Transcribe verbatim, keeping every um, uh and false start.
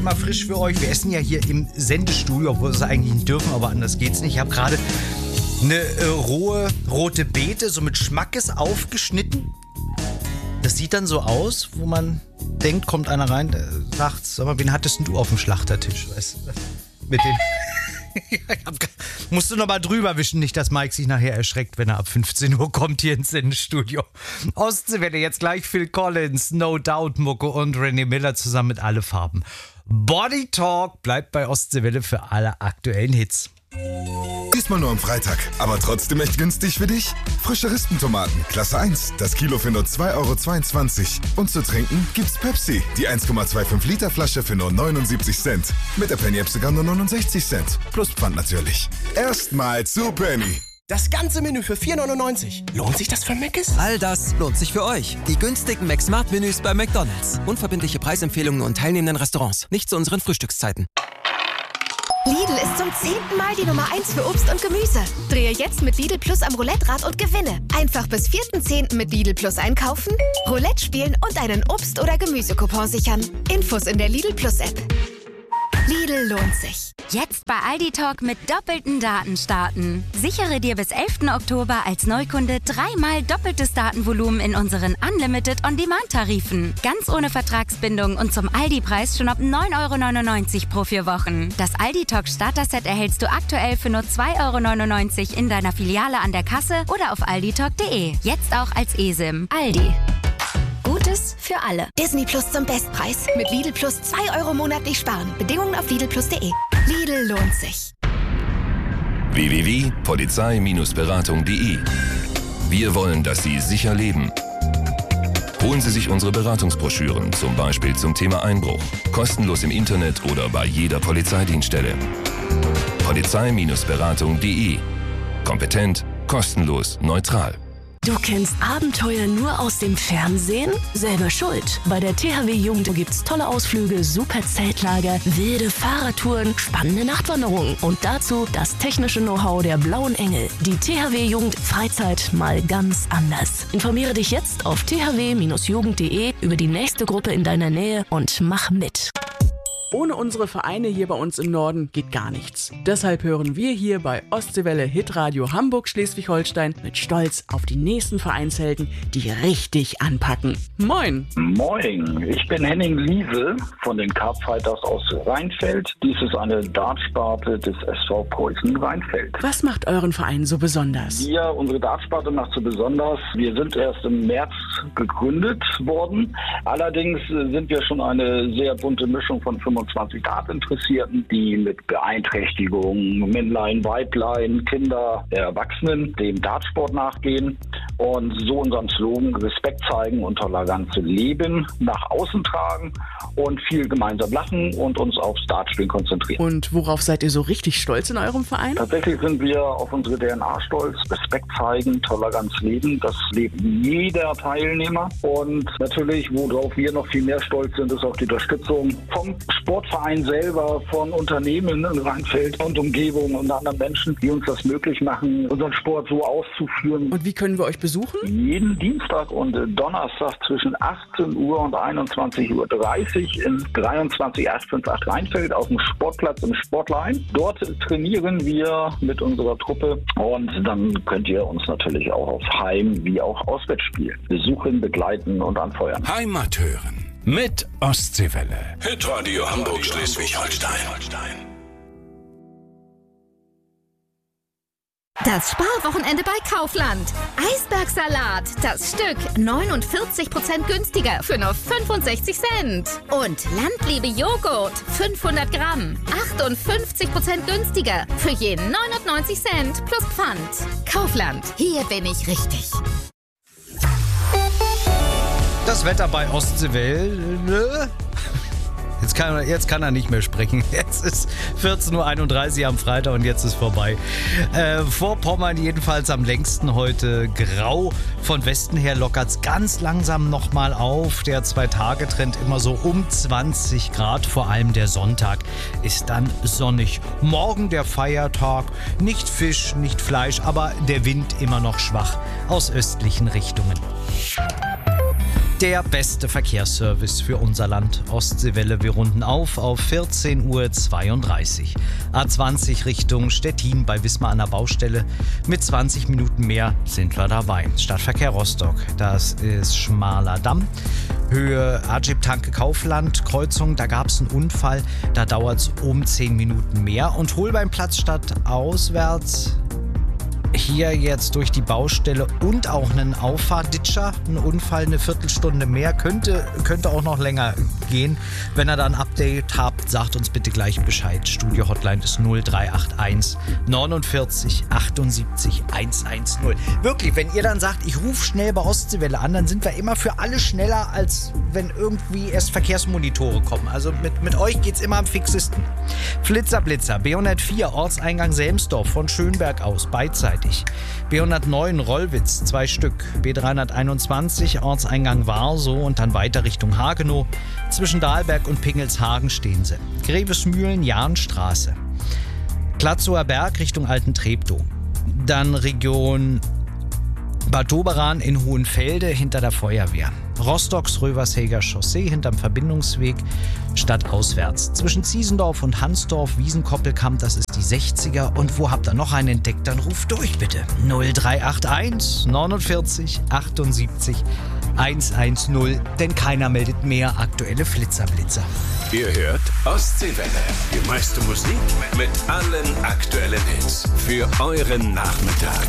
mal frisch für euch. Wir essen ja hier im Sendestudio, obwohl wir es eigentlich nicht dürfen, aber anders geht's nicht. Ich habe gerade eine äh, rohe rote Beete, so mit Schmackes aufgeschnitten. Das sieht dann so aus, wo man denkt, kommt einer rein, der sagt, sag mal, wen hattest denn du auf dem Schlachtertisch? Weißt du, mit dem... Musst du noch mal drüber wischen, nicht, dass Mike sich nachher erschreckt, wenn er ab fünfzehn Uhr kommt hier ins Sendestudio. Ostseewelle, jetzt gleich Phil Collins, No Doubt, Mucke und René Miller zusammen mit Alle Farben. Body Talk bleibt bei Ostseewelle für alle aktuellen Hits. Diesmal nur am Freitag, aber trotzdem echt günstig für dich. Frische Rispentomaten, Klasse eins, das Kilo für nur zwei Euro zweiundzwanzig. Und zu trinken gibt's Pepsi, die eins Komma fünfundzwanzig Liter Flasche für nur neunundsiebzig Cent. Mit der Penny App sogar nur neunundsechzig Cent. Plus Pfand natürlich. Erstmal zu Penny. Das ganze Menü für vier neunundneunzig. Lohnt sich das für Mc's? All das lohnt sich für euch. Die günstigen McSmart-Menüs bei McDonald's. Unverbindliche Preisempfehlungen und teilnehmenden Restaurants. Nicht zu unseren Frühstückszeiten. Lidl ist zum zehnten Mal die Nummer eins für Obst und Gemüse. Drehe jetzt mit Lidl Plus am Roulette-Rad und gewinne. Einfach bis vierten zehnten mit Lidl Plus einkaufen, Roulette spielen und einen Obst- oder Gemüsecoupon sichern. Infos in der Lidl Plus App. Lidl lohnt sich. Jetzt bei Aldi Talk mit doppelten Daten starten. Sichere dir bis elften Oktober als Neukunde dreimal doppeltes Datenvolumen in unseren Unlimited On-Demand-Tarifen. Ganz ohne Vertragsbindung und zum Aldi-Preis schon ab neun Euro neunundneunzig pro vier Wochen. Das Aldi Talk Starter-Set erhältst du aktuell für nur zwei Euro neunundneunzig in deiner Filiale an der Kasse oder auf alditalk punkt de. Jetzt auch als eSIM. Aldi. Gutes für alle. Disney Plus zum Bestpreis. Mit Lidl Plus zwei Euro monatlich sparen. Bedingungen auf lidl plus punkt de. Lidl lohnt sich. w w w punkt polizei Beratung punkt de. Wir wollen, dass Sie sicher leben. Holen Sie sich unsere Beratungsbroschüren, zum Beispiel zum Thema Einbruch. Kostenlos im Internet oder bei jeder Polizeidienststelle. polizei Beratung punkt de. Kompetent, kostenlos, neutral. Du kennst Abenteuer nur aus dem Fernsehen? Selber schuld. Bei der T H W Jugend gibt's tolle Ausflüge, super Zeltlager, wilde Fahrradtouren, spannende Nachtwanderungen und dazu das technische Know-how der Blauen Engel. Die T H W Jugend Freizeit mal ganz anders. Informiere dich jetzt auf t h w jugend punkt de über die nächste Gruppe in deiner Nähe und mach mit. Ohne unsere Vereine hier bei uns im Norden geht gar nichts. Deshalb hören wir hier bei Ostseewelle Hitradio Hamburg-Schleswig-Holstein mit Stolz auf die nächsten Vereinshelden, die richtig anpacken. Moin! Moin, ich bin Henning Liese von den Carpfighters aus Rheinfeld. Dies ist eine Dartsparte des S V Preußen Rheinfeld. Was macht euren Verein so besonders? Wir, unsere Dartsparte macht so besonders. Wir sind erst im März gegründet worden. Allerdings sind wir schon eine sehr bunte Mischung von fünfundzwanzig Dartinteressierten, die mit Beeinträchtigungen, Männlein, Weiblein, Kinder, Erwachsenen dem Dartsport nachgehen und so unseren Slogan Respekt zeigen und tolerante Leben nach außen tragen und viel gemeinsam lachen und uns aufs Dartspielen konzentrieren. Und worauf seid ihr so richtig stolz in eurem Verein? Tatsächlich sind wir auf unsere D N A stolz. Respekt zeigen, Toleranz leben, das lebt jeder Teilnehmer. Und natürlich, worauf wir noch viel mehr stolz sind, ist auch die Unterstützung vom Sportverein selber, von Unternehmen in Rheinfeld und Umgebung und anderen Menschen, die uns das möglich machen, unseren Sport so auszuführen. Und wie können wir euch besuchen? Jeden Dienstag und Donnerstag zwischen achtzehn Uhr und einundzwanzig Uhr dreißig in dreiundzwanzig acht fünf acht Rheinfeld auf dem Sportplatz im Sportlein. Dort trainieren wir mit unserer Truppe und dann könnt ihr uns natürlich auch auf Heim- wie auch Auswärtsspielen besuchen, begleiten und anfeuern. Heimat hören mit Ostseewelle. Hitradio Hamburg-Schleswig-Holstein. Das Sparwochenende bei Kaufland. Eisbergsalat, das Stück neunundvierzig Prozent günstiger für nur fünfundsechzig Cent. Und Landliebe Joghurt, fünfhundert Gramm, achtundfünfzig Prozent günstiger für je neunundneunzig Cent plus Pfand. Kaufland, hier bin ich richtig. Das Wetter bei Ostseewelle. Jetzt kann, er, jetzt kann er nicht mehr sprechen. Jetzt ist vierzehn Uhr einunddreißig am Freitag und jetzt ist vorbei. Äh, Vorpommern jedenfalls am längsten heute grau. Von Westen her lockert es ganz langsam nochmal auf. Der Zwei-Tage-Trend immer so um zwanzig Grad. Vor allem der Sonntag ist dann sonnig. Morgen der Feiertag. Nicht Fisch, nicht Fleisch, aber der Wind immer noch schwach aus östlichen Richtungen. Der beste Verkehrsservice für unser Land. Ostseewelle, wir runden auf auf vierzehn Uhr zweiunddreißig. A zwanzig Richtung Stettin bei Wismar an der Baustelle. Mit zwanzig Minuten mehr sind wir dabei. Stadtverkehr Rostock, das ist Schmaler Damm. Höhe Ajib-Tanke Kaufland, Kreuzung, da gab es einen Unfall. Da dauert es um zehn Minuten mehr. Und Holbeinplatz statt auswärts. Hier jetzt durch die Baustelle und auch einen Auffahrtditscher, ein Unfall, eine Viertelstunde mehr, könnte, könnte auch noch länger gehen. Wenn ihr da ein Update habt, sagt uns bitte gleich Bescheid. Studio-Hotline ist null drei acht eins neunundvierzig achtundsiebzig hundertzehn. Wirklich, wenn ihr dann sagt, ich rufe schnell bei Ostseewelle an, dann sind wir immer für alle schneller, als wenn irgendwie erst Verkehrsmonitore kommen. Also mit, mit euch geht's immer am fixesten. Flitzer Blitzer, B hundertvier, Ortseingang Selmsdorf von Schönberg aus, beidseitig. B hundertneun Rollwitz, zwei Stück. B dreihunderteinundzwanzig, Ortseingang Warsow und dann weiter Richtung Hagenow. Zwischen Dahlberg und Pingelshagen stehen sie. Grevesmühlen, Jahnstraße. Glatzower Berg Richtung Alten Treptow. Dann Region Bad Doberan in Hohenfelde hinter der Feuerwehr. Rostocks Rövershäger Chaussee hinterm Verbindungsweg stadtauswärts. Zwischen Ziesendorf und Hansdorf, Wiesenkoppelkamp, das ist die sechziger. Und wo habt ihr noch einen entdeckt? Dann ruft durch bitte. null drei acht eins neunundvierzig achtundsiebzig hundertzehn, denn keiner meldet mehr aktuelle Flitzerblitzer. Ihr hört Ostseewelle. Die meiste Musik mit allen aktuellen Hits für euren Nachmittag.